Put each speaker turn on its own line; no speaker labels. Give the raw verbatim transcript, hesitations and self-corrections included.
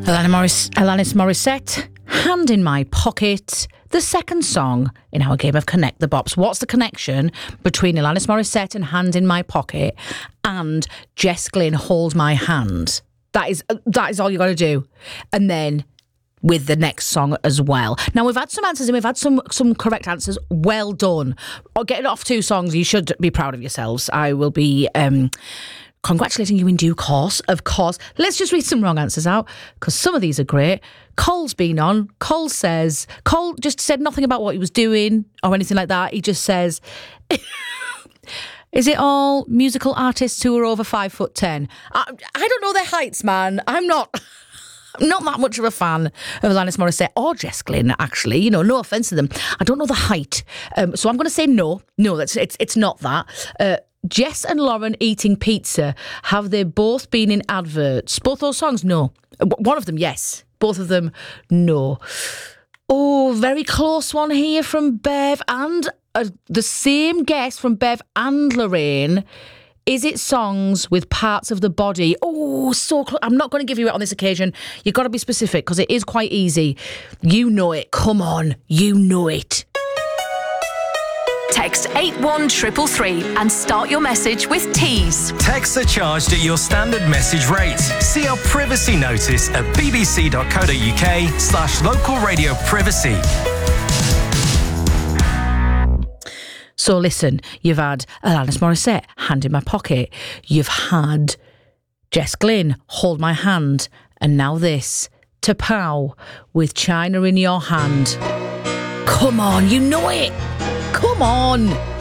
Alanis, Morris- Alanis Morissette, Hand in My Pocket, the second song in our game of Connect the Bops. What's the connection between Alanis Morissette and Hand in My Pocket and Jess Glynne, Hold My Hand? That is that is all you got to do. And then with the next song as well. Now, we've had some answers and we've had some some correct answers. Well done. Getting off two songs, you should be proud of yourselves. I will be... Um, congratulating you in due course, of course. Let's just read some wrong answers out, because some of these are great. Cole's been on. Cole says... Cole just said nothing about what he was doing or anything like that. He just says... Is it all musical artists who are over five foot ten? I, I don't know their heights, man. I'm not... I'm not that much of a fan of Alanis Morissette or Jess Glynne, actually. You know, no offence to them. I don't know the height. Um, so I'm going to say no. No, that's it's it's not that. Uh, Jess and Lauren eating pizza. Have they both been in adverts? Both those songs? No. One of them, yes. Both of them, no. Oh, very close one here from Bev and uh, the same guess from Bev and Lorraine. Is it songs with parts of the body? Oh, so close. I'm not going to give you it on this occasion. You've got to be specific because it is quite easy. You know it. Come on. You know it.
Text eight one three three three and start your message with Tease.
Texts are charged at your standard message rate. See our privacy notice at bbc.co.uk slash local radio privacy.
So listen, you've had Alanis Morissette, Hand in My Pocket. You've had Jess Glynne, Hold My Hand. And now this, T'Pau with China in Your Hand. Come on, you know it. Come on.